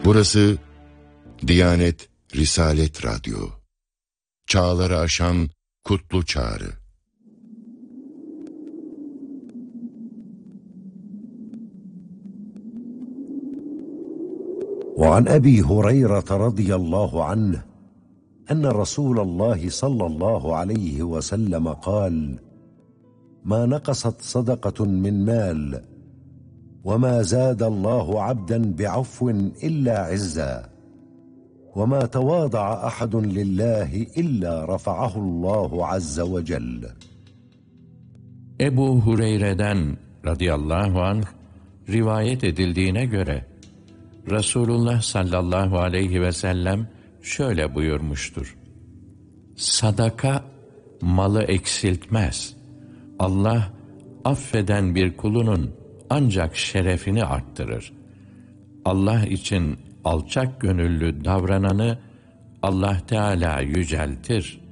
Burası Diyanet Risalet Radyo. Çağları aşan kutlu çağrı. وعن أبي هريرة رضي الله عنه أن رسول الله صلى الله عليه وسلم قال: ما نقصت صدقة من مال وما زاد الله عبدا بعفو إلا عزا وما تواضع أحد لله إلا رفعه الله عز وجل. Ebu Hureyre'den radıyallahu anh rivayet edildiğine göre Resulullah sallallahu aleyhi ve sellem şöyle buyurmuştur: Sadaka malı eksiltmez. Allah affeden bir kulunun ancak şerefini arttırır. Allah için alçak gönüllü davrananı Allah Teala yüceltir.